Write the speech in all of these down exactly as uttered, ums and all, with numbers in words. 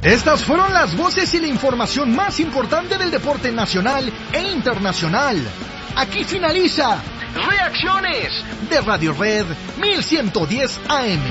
Estas fueron las voces y la información más importante del deporte nacional e internacional. Aquí finaliza Reacciones de Radio Red mil ciento diez A M.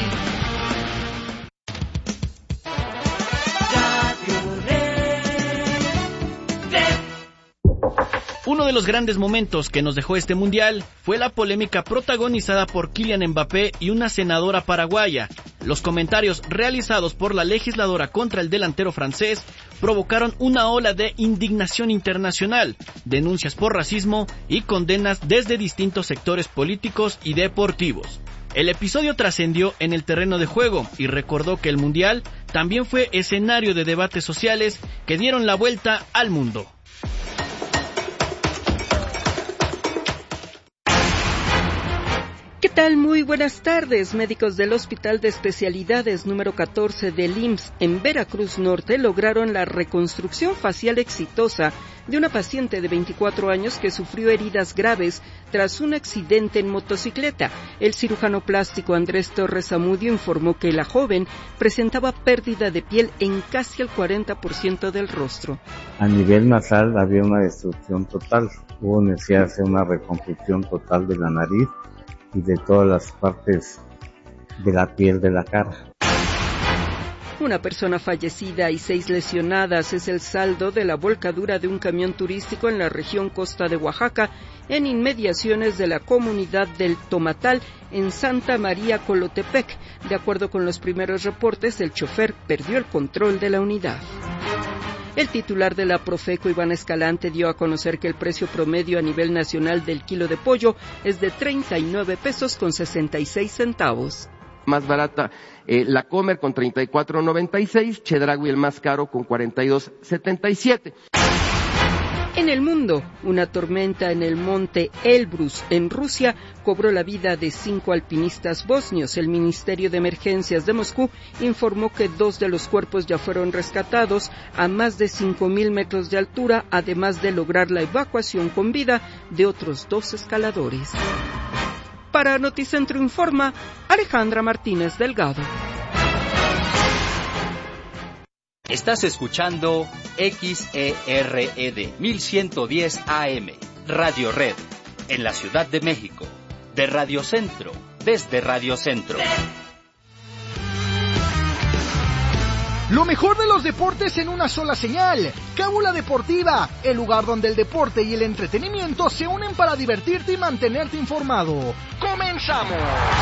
Uno de los grandes momentos que nos dejó este mundial fue la polémica protagonizada por Kylian Mbappé y una senadora paraguaya. Los comentarios realizados por la legisladora contra el delantero francés provocaron una ola de indignación internacional, denuncias por racismo y condenas desde distintos sectores políticos y deportivos. El episodio trascendió en el terreno de juego y recordó que el mundial también fue escenario de debates sociales que dieron la vuelta al mundo. ¿Qué tal? Muy buenas tardes. Médicos del Hospital de Especialidades número catorce del I M S S en Veracruz Norte lograron la reconstrucción facial exitosa de una paciente de veinticuatro años que sufrió heridas graves tras un accidente en motocicleta. El cirujano plástico Andrés Torres Zamudio informó que la joven presentaba pérdida de piel en casi el cuarenta por ciento del rostro. A nivel nasal había una destrucción total. Hubo necesidad de hacer una reconstrucción total de la nariz y de todas las partes de la piel de la cara. Una persona fallecida y seis lesionadas es el saldo de la volcadura de un camión turístico en la región costa de Oaxaca, en inmediaciones de la comunidad del Tomatal, en Santa María Colotepec. De acuerdo con los primeros reportes, el chofer perdió el control de la unidad. El titular de la Profeco, Iván Escalante, dio a conocer que el precio promedio a nivel nacional del kilo de pollo es de treinta y nueve pesos con sesenta y seis centavos. Más barata, eh, la Comer con treinta y cuatro noventa y seis, Chedraui el más caro con cuarenta y dos setenta y siete. En el mundo, una tormenta en el monte Elbrus, en Rusia, cobró la vida de cinco alpinistas bosnios. El Ministerio de Emergencias de Moscú informó que dos de los cuerpos ya fueron rescatados a más de cinco mil metros de altura, además de lograr la evacuación con vida de otros dos escaladores. Para Noticentro Informa, Alejandra Martínez Delgado. Estás escuchando X E R E D mil ciento diez A M, Radio Red, en la Ciudad de México, de Radio Centro, desde Radio Centro. Lo mejor de los deportes en una sola señal. Cábula Deportiva, el lugar donde el deporte y el entretenimiento se unen para divertirte y mantenerte informado. ¡Comenzamos!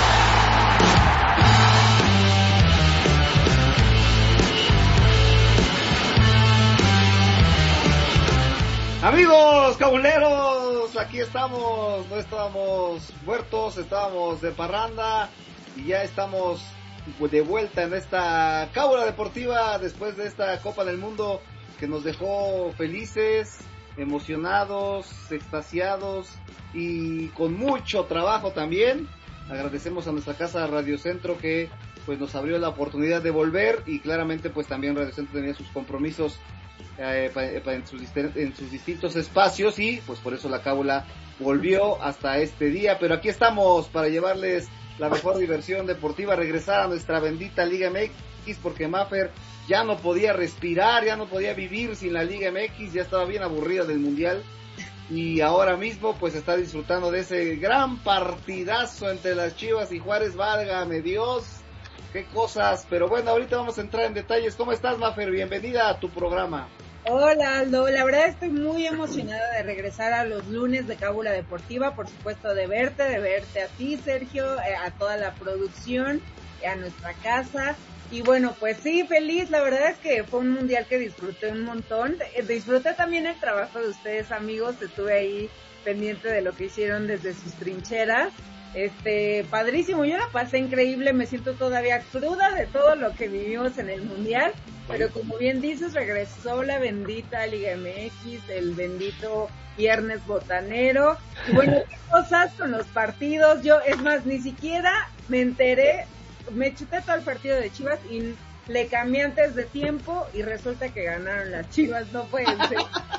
Amigos cabuleros, aquí estamos, no estábamos muertos, estábamos de parranda y ya estamos de vuelta en esta cábula deportiva después de esta Copa del Mundo que nos dejó felices, emocionados, extasiados y con mucho trabajo también. Agradecemos a nuestra casa Radio Centro que pues nos abrió la oportunidad de volver y claramente pues también Radio Centro tenía sus compromisos Eh, en, sus, en sus distintos espacios y pues por eso la cábula volvió hasta este día, pero aquí estamos para llevarles la mejor diversión deportiva, regresar a nuestra bendita Liga M X, porque Maffer ya no podía respirar, ya no podía vivir sin la Liga M X, ya estaba bien aburrida del Mundial y ahora mismo pues está disfrutando de ese gran partidazo entre las Chivas y Juárez. Válgame Dios, qué cosas, pero bueno, ahorita vamos a entrar en detalles. ¿Cómo estás, Maffer? Bienvenida a tu programa. Hola, Aldo, la verdad estoy muy emocionada de regresar a los lunes de Cábula Deportiva, por supuesto de verte, de verte a ti, Sergio, a toda la producción, a nuestra casa, y bueno, pues sí, feliz, la verdad es que fue un mundial que disfruté un montón, disfruté también el trabajo de ustedes, amigos, estuve ahí pendiente de lo que hicieron desde sus trincheras. Este, padrísimo, yo la pasé increíble, me siento todavía cruda de todo lo que vivimos en el Mundial, pero como bien dices, regresó la bendita Liga M X, el bendito Viernes Botanero, y bueno, qué cosas con los partidos. Yo, es más, ni siquiera me enteré, me chuté todo el partido de Chivas y le cambié antes de tiempo y resulta que ganaron las Chivas, no pueden ser.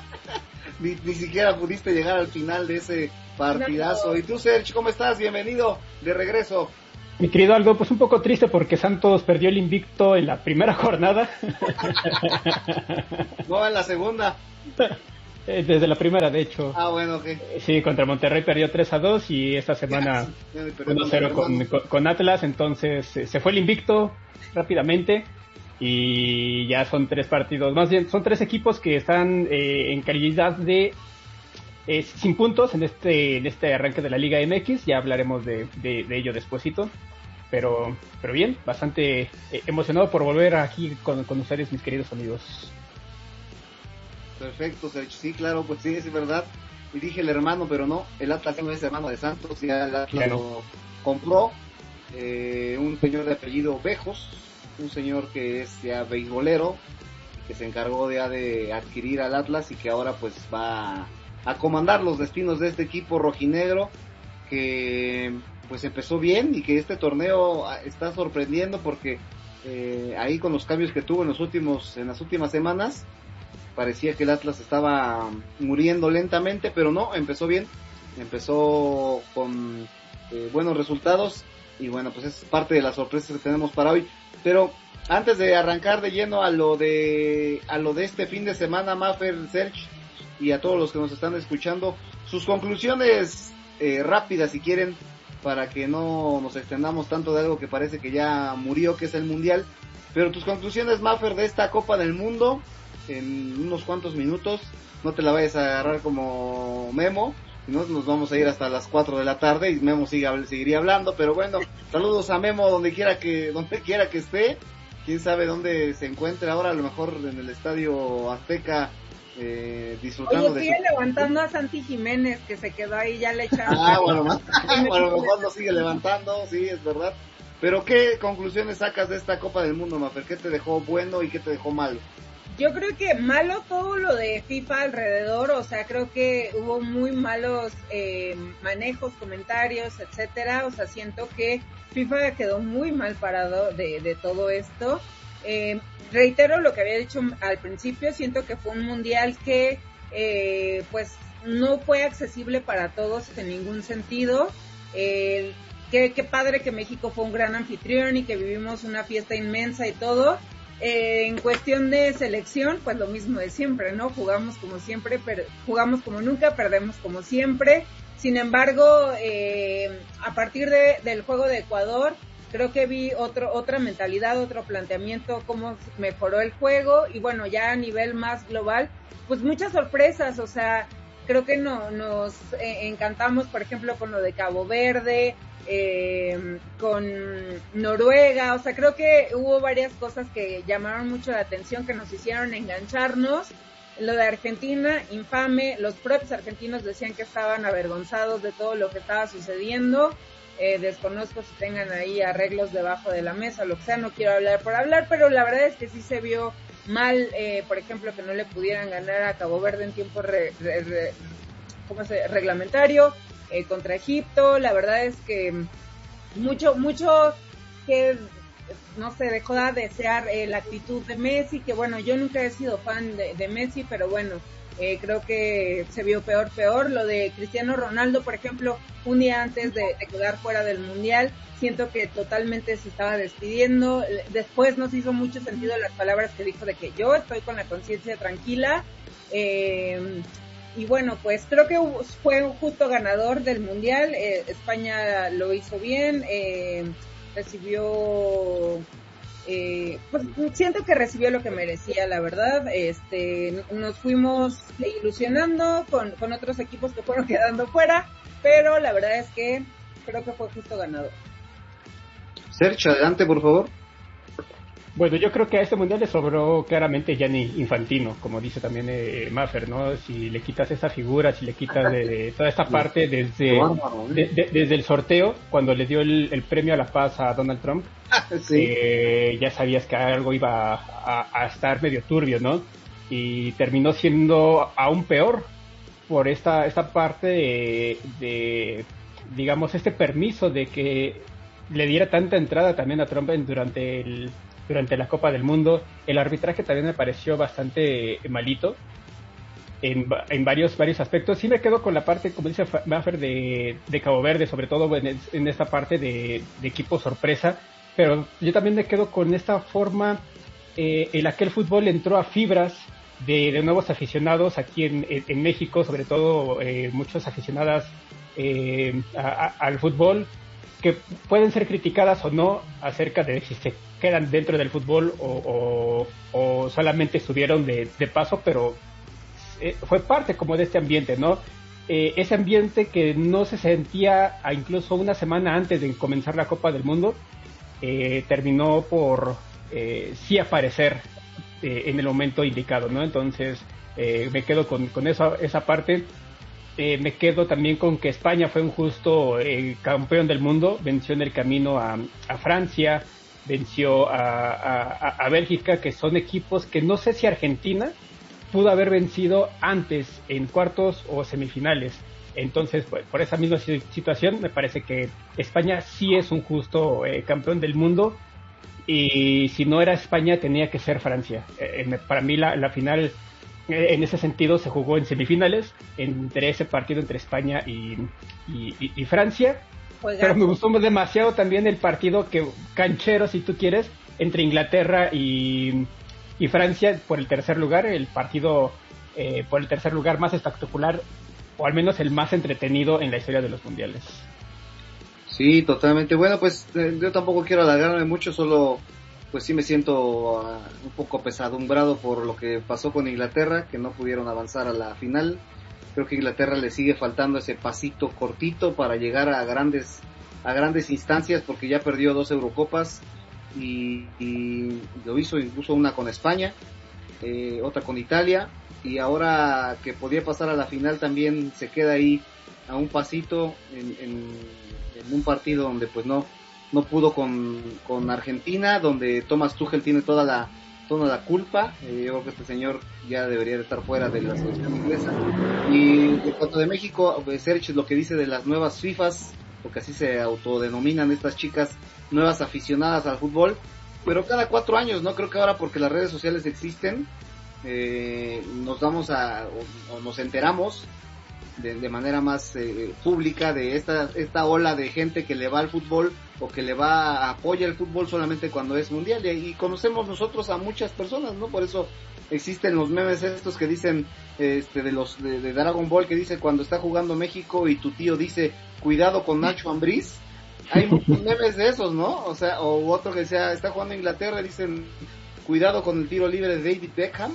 Ni, ni siquiera pudiste llegar al final de ese partidazo. No. Y tú, Sergio, ¿cómo estás? Bienvenido de regreso. Mi querido Aldo, pues un poco triste porque Santos perdió el invicto en la primera jornada. No, en la segunda. Desde la primera, de hecho. Ah, bueno, ok. Sí, contra Monterrey perdió tres a dos y esta semana uno cero con, con, con Atlas, entonces se fue el invicto rápidamente y ya son tres partidos, más bien son tres equipos que están eh, en calidad de eh, sin puntos en este en este arranque de la Liga M X, ya hablaremos de, de, de ello despuesito, pero pero bien, bastante eh, emocionado por volver aquí con, con ustedes, mis queridos amigos. Perfecto, Sergio. Sí, claro, pues sí, es verdad. Y dije el hermano, pero no, el Atlas no es hermano de Santos, ya el Atlas claro. Lo compró eh, un señor de apellido Bejos, un señor que es ya beisbolero, que se encargó ya de adquirir al Atlas y que ahora pues va a comandar los destinos de este equipo rojinegro, que pues empezó bien y que este torneo está sorprendiendo porque eh, ahí con los cambios que tuvo en los últimos en las últimas semanas parecía que el Atlas estaba muriendo lentamente, pero no, empezó bien, empezó con eh, buenos resultados y bueno, pues es parte de las sorpresas que tenemos para hoy. Pero antes de arrancar de lleno a lo de a lo de este fin de semana, Maffer, Serge y a todos los que nos están escuchando, sus conclusiones eh, rápidas si quieren, para que no nos extendamos tanto de algo que parece que ya murió, que es el Mundial. Pero tus conclusiones, Maffer, de esta Copa del Mundo en unos cuantos minutos, no te la vayas a agarrar como Memo, ¿no? Nos vamos a ir hasta las cuatro de la tarde y Memo sigue, seguiría hablando, pero bueno, saludos a Memo donde quiera que donde quiera que esté, quién sabe dónde se encuentre ahora, a lo mejor en el Estadio Azteca, eh, disfrutando. Oye, sigue de su... levantando a Santi Jiménez, que se quedó ahí, ya le echaron. Ah, bueno, más, a lo mejor lo sigue levantando, sí, es verdad. Pero ¿qué conclusiones sacas de esta Copa del Mundo, Mafer? ¿Qué te dejó bueno y qué te dejó malo? Yo creo que malo todo lo de FIFA alrededor, o sea, creo que hubo muy malos eh, manejos, comentarios, etcétera, o sea, siento que FIFA quedó muy mal parado de, de todo esto. Eh, reitero lo que había dicho al principio, siento que fue un mundial que eh, pues no fue accesible para todos en ningún sentido. Eh, qué, qué padre que México fue un gran anfitrión y que vivimos una fiesta inmensa y todo. Eh, en cuestión de selección, pues lo mismo de siempre, ¿no? Jugamos como siempre, per- jugamos como nunca, perdemos como siempre. Sin embargo, eh, a partir de, del juego de Ecuador, creo que vi otro, otra mentalidad, otro planteamiento, cómo mejoró el juego y bueno, ya a nivel más global, pues muchas sorpresas, o sea, creo que no, nos eh, encantamos, por ejemplo, con lo de Cabo Verde, eh, con Noruega, o sea, creo que hubo varias cosas que llamaron mucho la atención, que nos hicieron engancharnos. Lo de Argentina, infame, los propios argentinos decían que estaban avergonzados de todo lo que estaba sucediendo. Eh, desconozco si tengan ahí arreglos debajo de la mesa, lo que sea, no quiero hablar por hablar, pero la verdad es que sí se vio mal, eh, por ejemplo, que no le pudieran ganar a Cabo Verde en tiempo re, re, re, ¿cómo se, reglamentario, eh, contra Egipto. La verdad es que mucho, mucho que, no sé, dejó de desear eh, la actitud de Messi, que bueno, yo nunca he sido fan de, de Messi, pero bueno, eh, creo que se vio peor, peor. Lo de Cristiano Ronaldo, por ejemplo, un día antes de, de quedar fuera del Mundial, siento que totalmente se estaba despidiendo. Después nos hizo mucho sentido las palabras que dijo de que yo estoy con la conciencia tranquila. Eh, y bueno, pues creo que fue un justo ganador del Mundial. Eh, España lo hizo bien, eh, recibió... Eh, pues siento que recibió lo que merecía, la verdad. Este, nos fuimos ilusionando con, con otros equipos que fueron quedando fuera, pero la verdad es que creo que fue justo ganador. Sergio, adelante, por favor. Bueno, yo creo que a este mundial le sobró claramente Gianni Infantino, como dice también eh, Maffer, ¿no? Si le quitas esa figura, si le quitas de, de toda esta parte desde, de, de, desde el sorteo, cuando le dio el, el premio a la paz a Donald Trump, sí. eh, ya sabías que algo iba a, a estar medio turbio, ¿no? Y terminó siendo aún peor por esta, esta parte de, de, digamos, este permiso de que le diera tanta entrada también a Trump durante el... durante la Copa del Mundo. El arbitraje también me pareció bastante malito. en, en varios varios aspectos. Sí me quedo con la parte, como dice Maffer, de, de Cabo Verde, sobre todo en, en esta parte de, de equipo sorpresa, pero yo también me quedo con esta forma eh, en la que el fútbol entró a fibras de, de nuevos aficionados aquí en, en, en México, sobre todo eh, muchos aficionadas eh, a, a, al fútbol, que pueden ser criticadas o no acerca de si se quedan dentro del fútbol o, o, o solamente estuvieron de, de paso, pero eh, fue parte como de este ambiente, ¿no? Eh, ese ambiente que no se sentía a incluso una semana antes de comenzar la Copa del Mundo, eh, terminó por eh, sí aparecer eh, en el momento indicado, ¿no? Entonces eh, me quedo con, con esa, esa parte. Eh, me quedo también con que España fue un justo eh, campeón del mundo, venció en el camino a, a Francia, venció a, a, a Bélgica, que son equipos que no sé si Argentina pudo haber vencido antes en cuartos o semifinales. Entonces, pues, por esa misma situación, me parece que España sí es un justo eh, campeón del mundo, y si no era España tenía que ser Francia. Eh, para mí la, la final en ese sentido se jugó en semifinales entre ese partido entre España y, y, y Francia. Juegazo. Pero me gustó demasiado también el partido que canchero, si tú quieres, entre Inglaterra y, y Francia por el tercer lugar, el partido eh, por el tercer lugar más espectacular, o al menos el más entretenido en la historia de los mundiales. Sí, totalmente. Bueno, pues eh, yo tampoco quiero alargarme mucho, solo pues sí me siento uh, un poco pesadumbrado por lo que pasó con Inglaterra, que no pudieron avanzar a la final. Creo que a Inglaterra le sigue faltando ese pasito cortito para llegar a grandes a grandes instancias, porque ya perdió dos Eurocopas y, y lo hizo incluso una con España, eh, otra con Italia, y ahora que podía pasar a la final también se queda ahí a un pasito en, en, en un partido donde pues no no pudo con, con Argentina, donde Thomas Tuchel tiene toda la toda la culpa. Eh, yo creo que este señor ya debería de estar fuera de la selección inglesa. Y en cuanto de México, pues, Sergio, lo que dice de las nuevas FIFAs, porque así se autodenominan estas chicas nuevas aficionadas al fútbol, pero cada cuatro años, ¿no? Creo que ahora, porque las redes sociales existen, eh, nos damos a, o, o nos enteramos de, de manera más eh, pública de esta esta ola de gente que le va al fútbol o que le va a apoya el fútbol solamente cuando es mundial, y, y conocemos nosotros a muchas personas, ¿no? Por eso existen los memes estos que dicen este de los de, de Dragon Ball, que dice cuando está jugando México y tu tío dice cuidado con Nacho Ambriz. Hay muchos memes de esos, ¿no? O sea, o otro que sea está jugando Inglaterra y dicen cuidado con el tiro libre de David Beckham.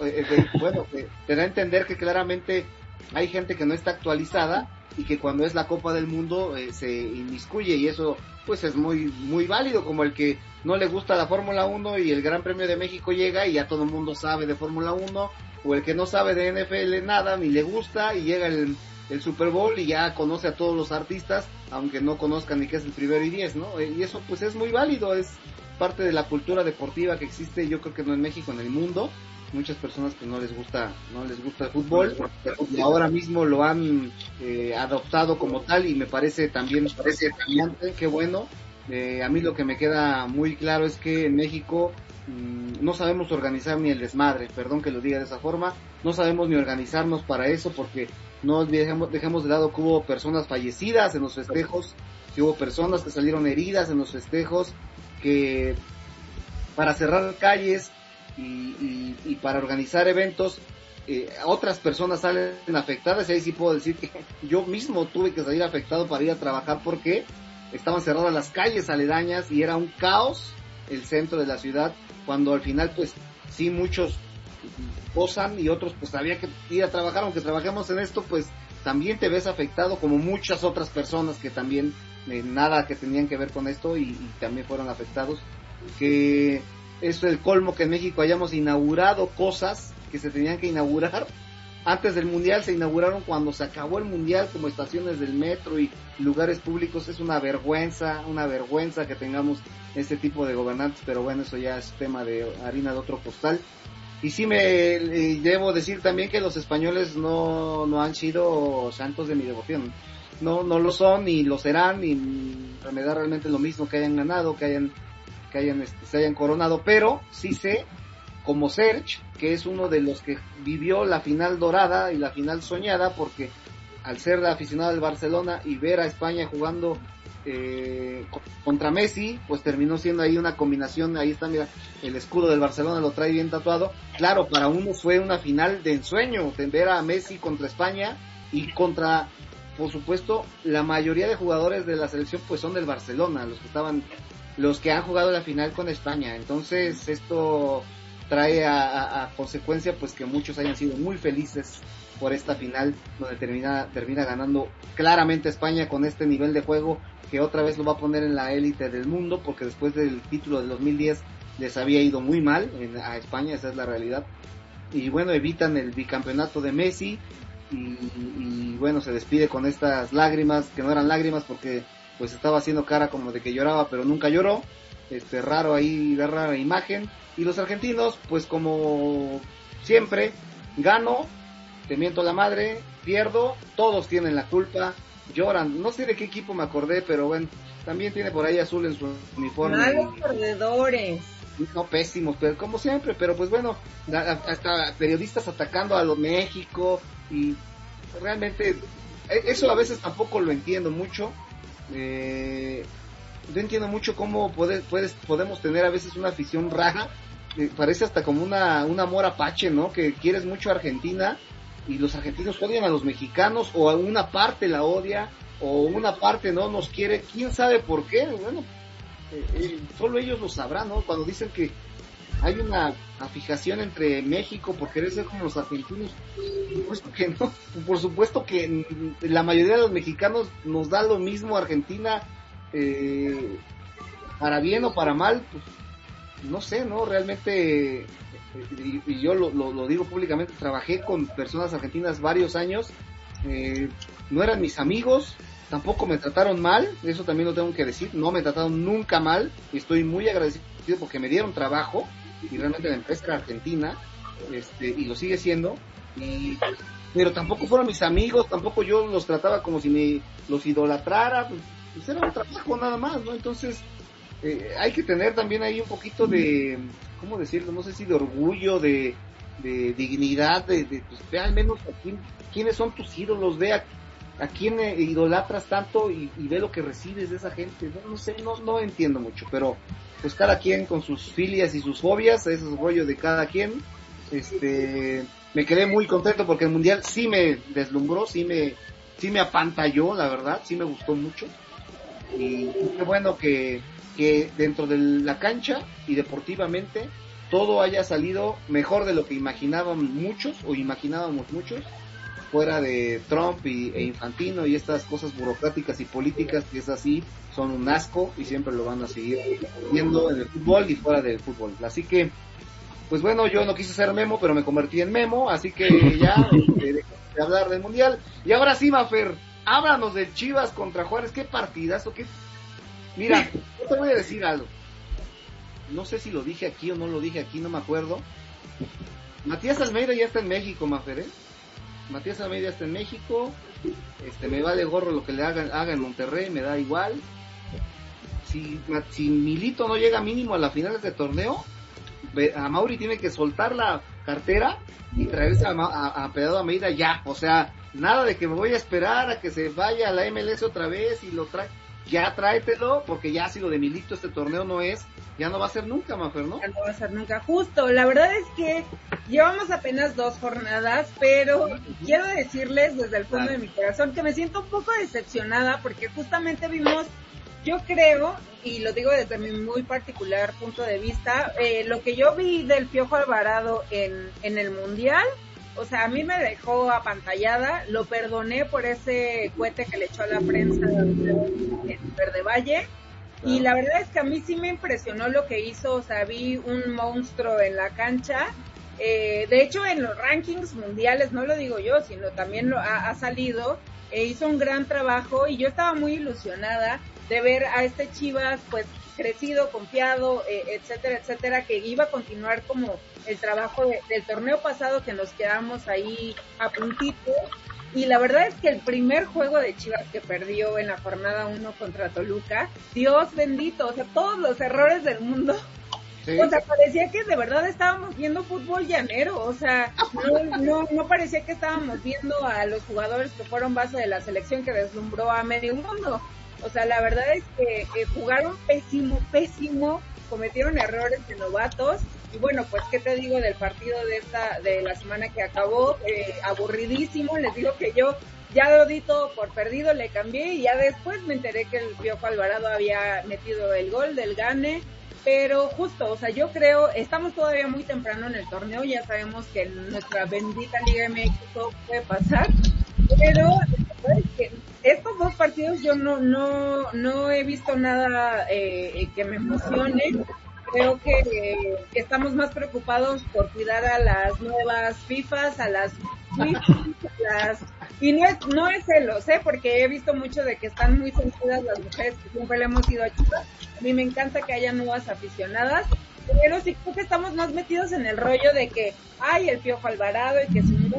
Bueno, te da a entender que claramente hay gente que no está actualizada y que cuando es la Copa del Mundo eh, se inmiscuye, y eso pues es muy muy válido, como el que no le gusta la Fórmula uno y el Gran Premio de México llega y ya todo el mundo sabe de Fórmula uno, o el que no sabe de N F L nada ni le gusta y llega el, el Super Bowl y ya conoce a todos los artistas aunque no conozcan ni qué es el primero y diez, ¿no? Y eso pues es muy válido, es parte de la cultura deportiva que existe, yo creo que no en México, en el mundo. Muchas personas que no les gusta no les gusta el fútbol y ahora mismo lo han eh, adoptado como tal, y me parece también me parece brillante, qué bueno. Eh, a mí lo que me queda muy claro es que en México mmm, no sabemos organizar ni el desmadre, perdón que lo diga de esa forma, no sabemos ni organizarnos para eso, porque no dejemos, dejemos de lado que hubo personas fallecidas en los festejos, que hubo personas que salieron heridas en los festejos, que para cerrar calles Y, y, y para organizar eventos eh, otras personas salen afectadas, y ahí sí puedo decir que yo mismo tuve que salir afectado para ir a trabajar porque estaban cerradas las calles aledañas y era un caos el centro de la ciudad, cuando al final pues sí muchos gozan y otros pues había que ir a trabajar. Aunque trabajemos en esto, pues también te ves afectado, como muchas otras personas que también eh, nada que tenían que ver con esto y, y también fueron afectados. Que es el colmo que en México hayamos inaugurado cosas que se tenían que inaugurar antes del mundial, se inauguraron cuando se acabó el mundial, como estaciones del metro y lugares públicos. Es una vergüenza, una vergüenza que tengamos este tipo de gobernantes, pero bueno, eso ya es tema de harina de otro costal. Y sí me eh, debo decir también que los españoles no, no han sido santos de mi devoción, no, no lo son ni lo serán, y me da realmente lo mismo que hayan ganado, que hayan que hayan, este, se hayan coronado, pero sí sé como Serge, que es uno de los que vivió la final dorada y la final soñada, porque al ser aficionado del Barcelona y ver a España jugando eh, contra Messi, pues terminó siendo ahí una combinación. Ahí está, mira, el escudo del Barcelona lo trae bien tatuado. Claro, para uno fue una final de ensueño, de ver a Messi contra España y contra, por supuesto, la mayoría de jugadores de la selección pues son del Barcelona, los que estaban, los que han jugado la final con España. Entonces esto trae a, a, a consecuencia pues que muchos hayan sido muy felices por esta final, donde termina termina ganando claramente España con este nivel de juego que otra vez lo va a poner en la élite del mundo, porque después del título del dos mil diez les había ido muy mal en, a España, esa es la realidad. Y bueno, evitan el bicampeonato de Messi y, y bueno, se despide con estas lágrimas, que no eran lágrimas porque pues estaba haciendo cara como de que lloraba, pero nunca lloró. Este, raro ahí, de rara imagen. Y los argentinos, pues como siempre, gano, te miento la madre, pierdo, todos tienen la culpa, lloran. No sé de qué equipo me acordé, pero bueno, también tiene por ahí azul en su uniforme. Malos perdedores. No, pésimos, pero como siempre, pero pues bueno, hasta periodistas atacando a lo México, y realmente eso a veces tampoco lo entiendo mucho. Eh, yo entiendo mucho cómo puede, puedes, podemos tener a veces una afición rara, eh, parece hasta como una, un amor apache, ¿no? Que quieres mucho a Argentina y los argentinos odian a los mexicanos, o a una parte la odia, o una parte no nos quiere, quién sabe por qué. Bueno, eh, eh, solo ellos lo sabrán, ¿no? Cuando dicen que hay una afijación entre México por querer ser como los argentinos, por supuesto que no, por supuesto que la mayoría de los mexicanos nos da lo mismo Argentina, eh, para bien o para mal, pues no sé, ¿no? Realmente, y, y yo lo, lo, lo digo públicamente, trabajé con personas argentinas varios años, eh, no eran mis amigos, tampoco me trataron mal, eso también lo tengo que decir, no me trataron nunca mal, y estoy muy agradecido porque me dieron trabajo, y realmente la empresa era argentina, este, y lo sigue siendo, y, pero tampoco fueron mis amigos, tampoco yo los trataba como si me los idolatrara, pues, pues era un trabajo nada más, ¿no? Entonces, eh, hay que tener también ahí un poquito de, ¿cómo decirlo? No sé si de orgullo, de, de dignidad, de, de pues, ve al menos a quién, quiénes son tus ídolos, ve a, a quién eh, idolatras tanto y, y ve lo que recibes de esa gente, no, no sé, no, no entiendo mucho, pero pues cada quien con sus filias y sus fobias, ese es el rollo de cada quien. Este, me quedé muy contento porque el mundial sí me deslumbró, sí me, sí me apantalló, la verdad, sí me gustó mucho, y qué bueno que, que dentro de la cancha y deportivamente todo haya salido mejor de lo que imaginaban muchos o imaginábamos muchos, fuera de Trump y, e Infantino y estas cosas burocráticas y políticas que es así, son un asco y siempre lo van a seguir viendo en el fútbol y fuera del fútbol. Así que, pues bueno, yo no quise ser Memo, pero me convertí en Memo, así que ya eh, de, de hablar del mundial. Y ahora sí, Mafer, háblanos del Chivas contra Juárez, qué partidazo, qué... Mira, yo te voy a decir algo. No sé si lo dije aquí o no lo dije aquí, no me acuerdo. Matías Almeida ya está en México, Mafer, ¿eh? Matías Almeida está en México, este, me vale gorro lo que le hagan, haga en Monterrey, me da igual. Si, si Milito no llega mínimo a la final de este torneo, a Mauri tiene que soltar la cartera y traerse a, a, a Pedro Almeida ya, o sea, nada de que me voy a esperar a que se vaya a la M L S otra vez y lo trae, ya tráetelo, porque ya si lo de Milito este torneo no es, ya no va a ser nunca, Mafer, ¿no? Ya no va a ser nunca, justo, la verdad es que llevamos apenas dos jornadas, pero quiero decirles desde el fondo de mi corazón que me siento un poco decepcionada porque justamente vimos, yo creo, y lo digo desde mi muy particular punto de vista, eh, lo que yo vi del Piojo Alvarado en, en el Mundial, o sea, a mí me dejó apantallada, lo perdoné por ese cohete que le echó a la prensa en Verde Valle, y la verdad es que a mí sí me impresionó lo que hizo, o sea, vi un monstruo en la cancha. Eh, de hecho, en los rankings mundiales, no lo digo yo, sino también lo ha, ha salido, e hizo un gran trabajo y yo estaba muy ilusionada de ver a este Chivas, pues, crecido, confiado, eh, etcétera, etcétera, que iba a continuar como el trabajo de, del torneo pasado que nos quedamos ahí a puntito. Y la verdad es que el primer juego de Chivas que perdió en la jornada uno contra Toluca, Dios bendito, o sea, todos los errores del mundo Sí. O sea, parecía que de verdad estábamos viendo fútbol llanero, o sea, no, no, no parecía que estábamos viendo a los jugadores que fueron base de la selección que deslumbró a medio mundo. O sea, la verdad es que eh, jugaron pésimo, pésimo, cometieron errores de novatos, y bueno, pues, ¿qué te digo del partido de esta, de la semana que acabó? Eh, aburridísimo, les digo que yo ya lo di todo por perdido, le cambié, y ya después me enteré que el Piojo Alvarado había metido el gol del gane. Pero justo, o sea, yo creo, estamos todavía muy temprano en el torneo, ya sabemos que en nuestra bendita Liga M X todo puede pasar, pero es que estos dos partidos yo no no no he visto nada eh, que me emocione. Creo que, eh, que estamos más preocupados por cuidar a las nuevas FIFAs, a las FIFAs, las... y no es, no es celos, ¿eh? Porque he visto mucho de que están muy sentidas las mujeres que siempre le hemos ido a Chivas. A mí me encanta que haya nuevas aficionadas, pero sí creo que estamos más metidos en el rollo de que hay el Piojo Alvarado y que si no,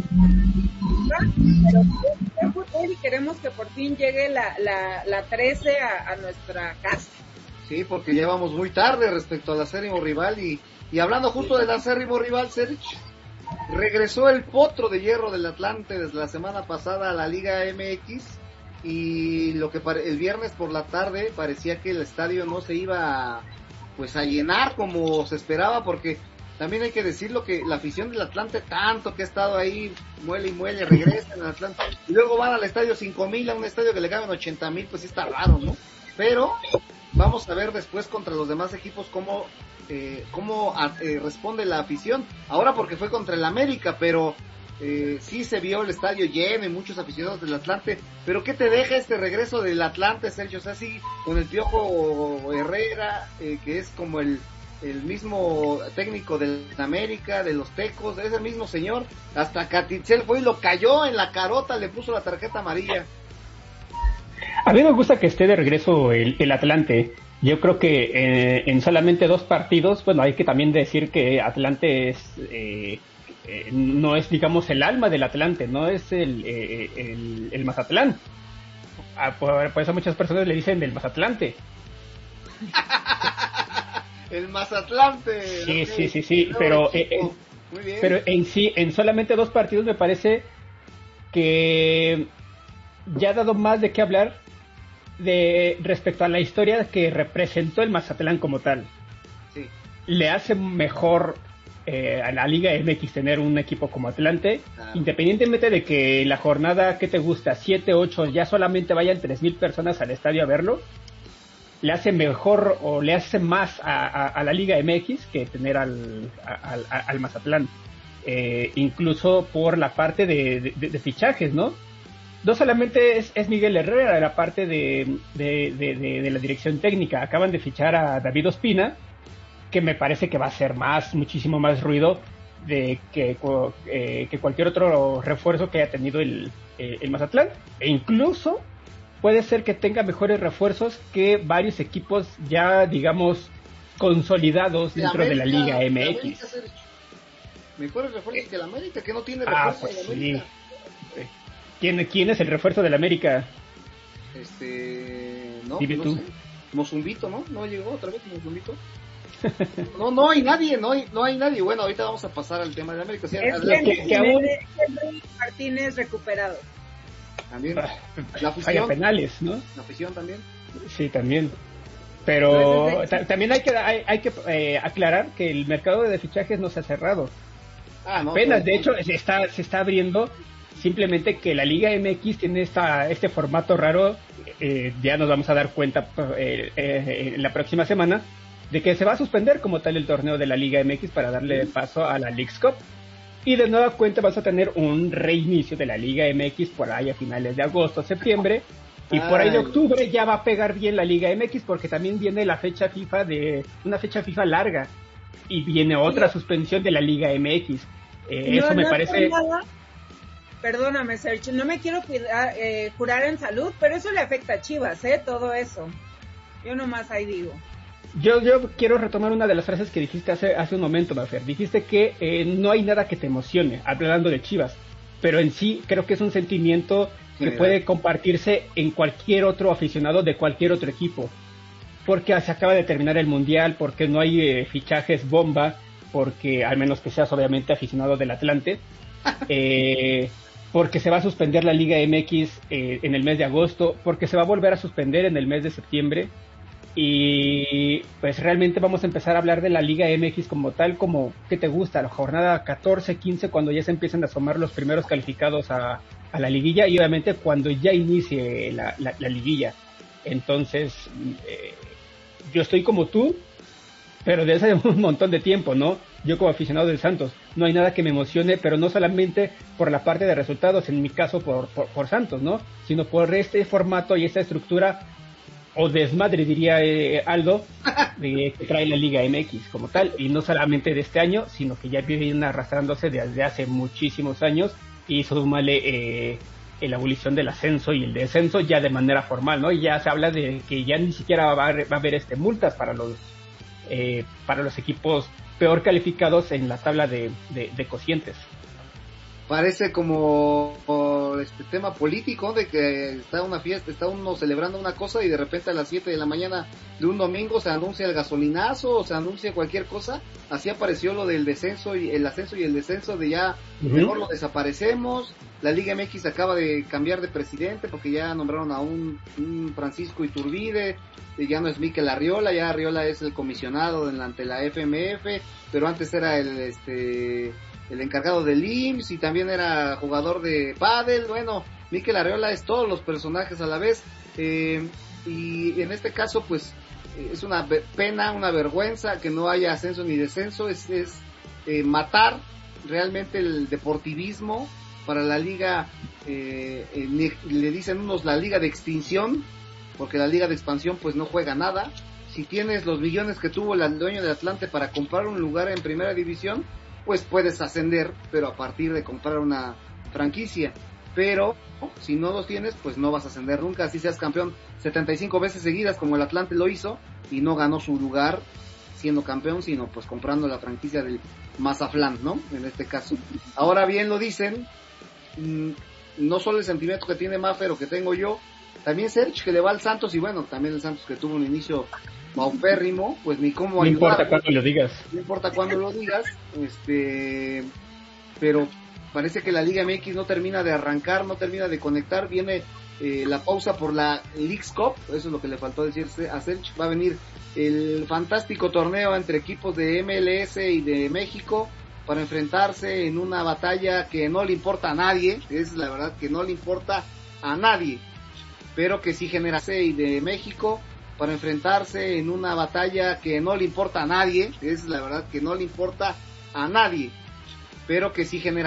pero es fútbol y queremos que por fin llegue la, la, la trece a, a nuestra casa. Sí, porque llevamos muy tarde respecto al acérrimo rival, y, y hablando justo del acérrimo rival, Sergio, regresó el potro de hierro del Atlante desde la semana pasada a la Liga M X, y lo que pare- el viernes por la tarde parecía que el estadio no se iba a, pues a llenar como se esperaba, porque también hay que decirlo que la afición del Atlante, tanto que ha estado ahí, muele y muele, regresan al Atlante, y luego van al estadio cinco mil, a un estadio que le caben ochenta mil, pues sí está raro, ¿no? Pero vamos a ver después contra los demás equipos cómo eh, cómo eh, responde la afición. Ahora porque fue contra el América, pero eh, sí se vio el estadio lleno y muchos aficionados del Atlante. Pero ¿qué te deja este regreso del Atlante, Sergio? O sea, sí, con el Piojo Herrera, eh, que es como el, el mismo técnico del América, de los Tecos, de ese mismo señor. Hasta Catitzel fue y lo cayó en la carota, le puso la tarjeta amarilla. A mí me gusta que esté de regreso el, el Atlante. Yo creo que eh, en solamente dos partidos, bueno, hay que también decir que Atlante es eh, eh, no es, digamos, el alma del Atlante, no es el, eh, el, el Mazatlán. Ah, por, por eso muchas personas le dicen el Mazatlante. El Mazatlante. Sí, okay. sí, sí, sí, no, pero, eh, en, Muy bien. pero en sí, en solamente dos partidos me parece que ya ha dado más de qué hablar de respecto a la historia que representó el Mazatlán como tal. Sí. Le hace mejor eh, a la Liga M X tener un equipo como Atlante, claro. Independientemente de que la jornada que te gusta, siete, ocho, ya solamente vayan tres mil personas al estadio a verlo, le hace mejor o le hace más a, a, a la Liga M X que tener al, a, a, al Mazatlán. Eh, incluso por la parte de, de, de fichajes, ¿no? No solamente es, es Miguel Herrera, la parte de, de, de, de, de la dirección técnica. Acaban de fichar a David Ospina, que me parece que va a hacer más, muchísimo más ruido de que, eh, que cualquier otro refuerzo que haya tenido el, eh, el Mazatlán. E incluso puede ser que tenga mejores refuerzos que varios equipos ya, digamos, consolidados dentro América, de la Liga M X. América, mejores refuerzos que la América, que no tiene refuerzo ah, pues, de América. Sí. ¿Quién, ¿Quién es el refuerzo del América? Este... No, Dime no tú. Sé. Mozumbito, ¿no? ¿No llegó otra vez Mozumbito? No, no hay nadie, no hay, no hay nadie. Bueno, ahorita vamos a pasar al tema de América. O sea, es la... que, que aún... Martínez recuperado. También. La afición. penales, ¿no? La afición también. Sí, también. Pero t- también hay que hay, hay que eh, aclarar que el mercado de fichajes no se ha cerrado. Ah, no. Apenas, no, de no. hecho, se está se está abriendo. Simplemente que la Liga M X tiene esta este formato raro. Eh, ya nos vamos a dar cuenta eh, eh, en la próxima semana de que se va a suspender como tal el torneo de la Liga M X para darle paso a la Leagues Cup. Y de nueva cuenta vas a tener un reinicio de la Liga M X por ahí a finales de agosto, septiembre. Y por ahí de octubre ya va a pegar bien la Liga M X porque también viene la fecha FIFA de una fecha FIFA larga. Y viene otra suspensión de la Liga M X. Eh, no, eso me no parece... Perdóname, Sergio, no me quiero cuidar, eh, curar en salud, pero eso le afecta a Chivas, ¿eh? Todo eso. Yo nomás ahí digo. Yo yo quiero retomar una de las frases que dijiste hace hace un momento, Mafer. Dijiste que eh, no hay nada que te emocione, hablando de Chivas, pero en sí creo que es un sentimiento que sí, puede compartirse en cualquier otro aficionado de cualquier otro equipo. porque se acaba de terminar el Mundial, porque no hay eh, fichajes bomba, porque al menos que seas obviamente aficionado del Atlante, eh, porque se va a suspender la Liga M X eh, en el mes de agosto, porque se va a volver a suspender en el mes de septiembre, y pues realmente vamos a empezar a hablar de la Liga M X como tal, como ¿qué te gusta? La jornada catorce, quince, cuando ya se empiezan a asomar los primeros calificados a, a la liguilla, y obviamente cuando ya inicie la, la, la liguilla. Entonces, eh, yo estoy como tú, pero desde hace un montón de tiempo, ¿no? Yo como aficionado del Santos, no hay nada que me emocione, pero no solamente por la parte de resultados, en mi caso por, por, por Santos, ¿no? Sino por este formato y esta estructura, o desmadre, diría eh, Aldo, de, que trae la Liga M X como tal, y no solamente de este año, sino que ya vienen arrastrándose desde hace muchísimos años, y súmale eh, la abolición del ascenso y el descenso ya de manera formal, ¿no? Y ya se habla de que ya ni siquiera va a haber, va a haber este multas para los eh, para los equipos peor calificados en la tabla de, de, de cocientes. Parece como este tema político de que está una fiesta, está uno celebrando una cosa y de repente a las siete de la mañana de un domingo se anuncia el gasolinazo o se anuncia cualquier cosa. Así apareció lo del descenso y el ascenso y el descenso de ya uh-huh. Mejor lo desaparecemos. La Liga M X acaba de cambiar de presidente porque ya nombraron a un, un Francisco Iturbide, y ya no es Mikel Arriola, ya Arriola es el comisionado ante la F M F, pero antes era el este el encargado del I M S S y también era jugador de pádel. Bueno, Mikel Arriola es todos los personajes a la vez, eh, y en este caso pues es una pena, una vergüenza que no haya ascenso ni descenso, es, es eh, matar realmente el deportivismo para la liga, eh, eh, le dicen unos la liga de extinción, porque la liga de expansión pues no juega nada. Si tienes los millones que tuvo el dueño de Atlante para comprar un lugar en primera división, pues puedes ascender, pero a partir de comprar una franquicia. Pero si no los tienes, pues no vas a ascender nunca, así seas campeón setenta y cinco veces seguidas como el Atlante lo hizo y no ganó su lugar siendo campeón, sino pues comprando la franquicia del Mazatlán, ¿no? En este caso. Ahora bien lo dicen, mmm, no solo el sentimiento que tiene Maffer o que tengo yo, también Serge que le va al Santos, y bueno, también el Santos que tuvo un inicio paupérrimo, pues ni cómo no ayudar, importa cuándo lo digas, no importa cuándo lo digas, este, pero parece que la Liga M X no termina de arrancar, no termina de conectar, viene eh, la pausa por la Leagues Cup, eso es lo que le faltó decirse a Serge, va a venir el fantástico torneo entre equipos de M L S y de México para enfrentarse en una batalla que no le importa a nadie, es la verdad que no le importa a nadie, pero que sí genera C y de México para enfrentarse en una batalla que no le importa a nadie, es la verdad que no le importa a nadie, pero que sí genera